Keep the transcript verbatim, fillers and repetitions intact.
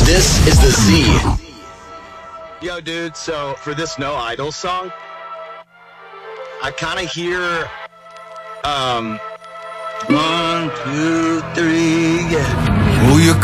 This is the Z. Yo, dude, so for this No Idol song, I kind of hear, um, one, two, three, yeah. Who you